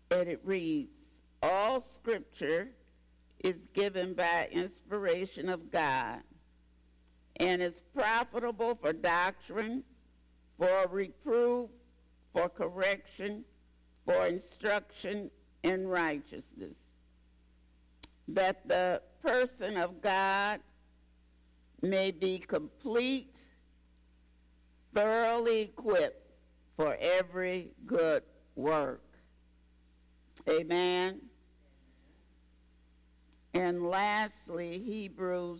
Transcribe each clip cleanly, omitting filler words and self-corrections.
And it reads, all scripture is given by inspiration of God and is profitable for doctrine, for reproof, for correction, for instruction in righteousness, that the person of God may be complete, thoroughly equipped for every good work. Amen. And lastly, Hebrews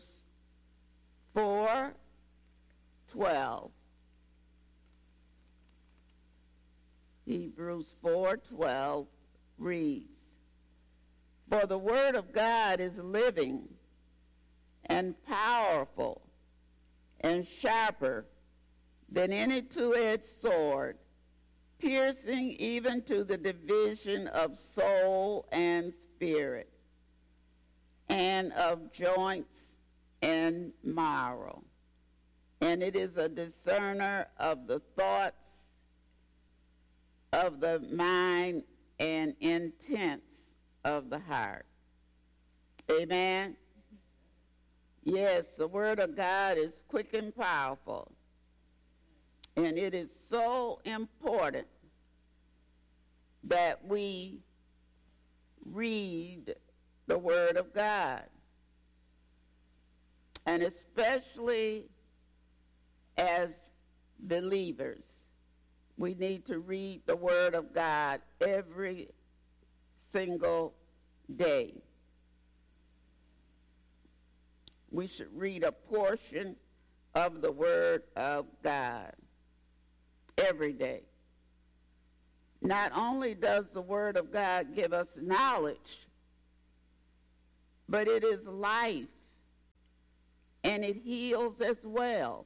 4:12. Hebrews 4:12 reads, for the word of God is living and powerful and sharper than any two-edged sword, piercing even to the division of soul and spirit, and of joints and marrow. And it is a discerner of the thoughts of the mind and intents of the heart. Amen? Yes, the word of God is quick and powerful. And it is so important that we read the word of God. And especially as believers, we need to read the word of God every single day. We should read a portion of the word of God every day. Not only does the word of God give us knowledge, but it is life, and it heals as well.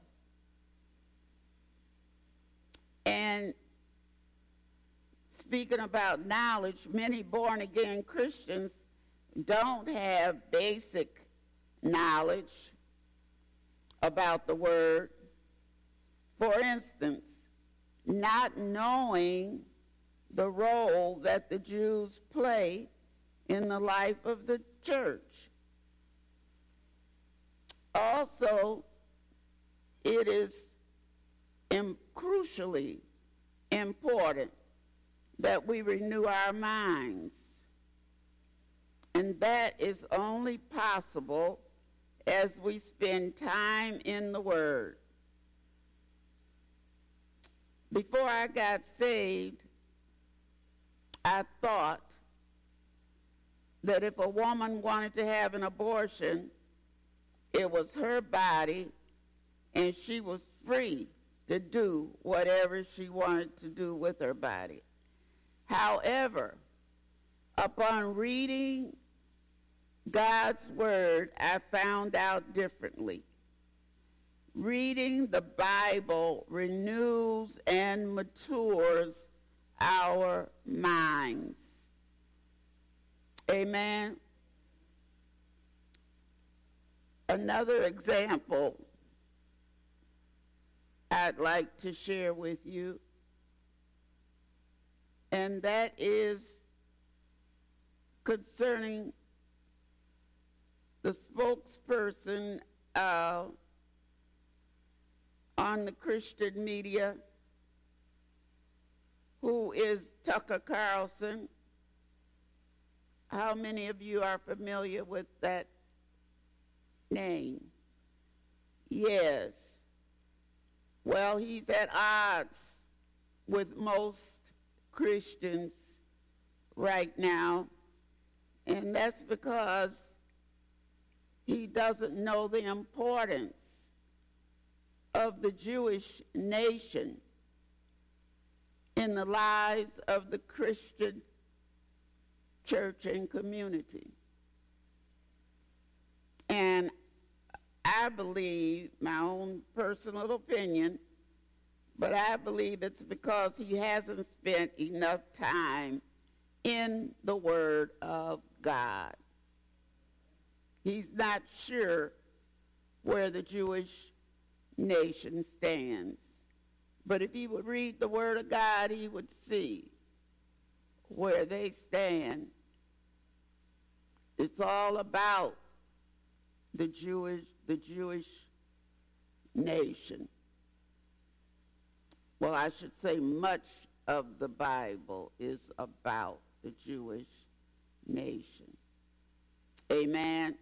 And speaking about knowledge, many born-again Christians don't have basic knowledge about the word. For instance, not knowing the role that the Jews play in the life of the church. Also, it is crucially important that we renew our minds. And that is only possible as we spend time in the Word. Before I got saved, I thought that if a woman wanted to have an abortion, it was her body and she was free to do whatever she wanted to do with her body. However, upon reading God's word, I found out differently. Reading the Bible renews and matures our minds. Amen. Another example I'd like to share with you, and that is concerning the spokesperson on the Christian media, who is Tucker Carlson. How many of you are familiar with that name? Yes. Well, he's at odds with most Christians right now, and that's because he doesn't know the importance of the Jewish nation in the lives of the Christian church and community. And I believe, my own personal opinion, but I believe it's because he hasn't spent enough time in the Word of God. He's not sure where the Jewish nation stands. But if he would read the Word of God, he would see where they stand. It's all about the Jewish nation. Well, I should say much of the Bible is about the Jewish nation. Amen.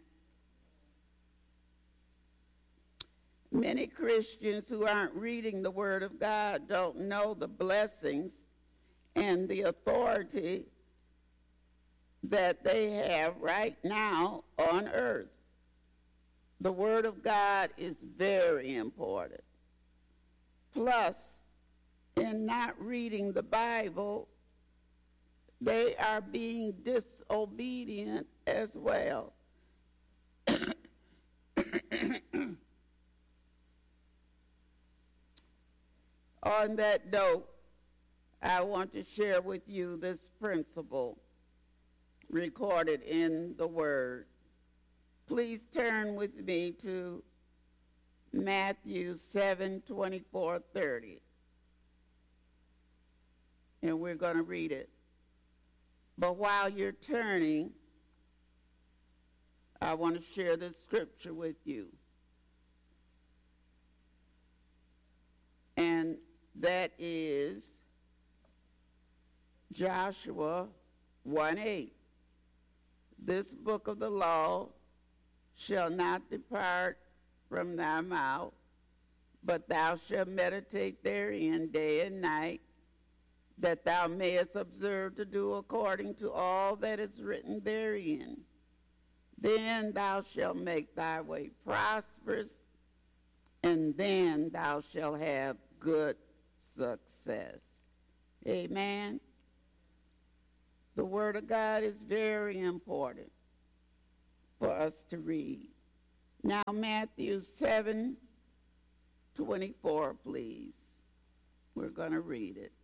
Many Christians who aren't reading the Word of God don't know the blessings and the authority that they have right now on earth. The Word of God is very important. Plus, in not reading the Bible, they are being disobedient as well. On that note, I want to share with you this principle recorded in the Word. Please turn with me to Matthew 7:24-30. And we're going to read it. But while you're turning, I want to share this scripture with you. And that is Joshua 1:8. This book of the law shall not depart from thy mouth, but thou shalt meditate therein day and night, that thou mayest observe to do according to all that is written therein. Then thou shalt make thy way prosperous, and then thou shalt have good success. Amen. The Word of God is very important for us to read. Now, Matthew 7:24, please. We're going to read it.